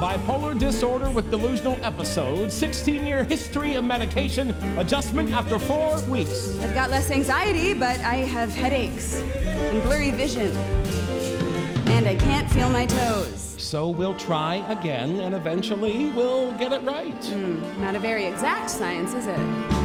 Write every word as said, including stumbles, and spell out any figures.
bipolar disorder with delusional episodes, sixteen-year history of medication, adjustment after four weeks. I've got less anxiety, but I have headaches and blurry vision. And I can't feel my toes. So we'll try again, and eventually we'll get it right. Mm, not a very exact science, is it?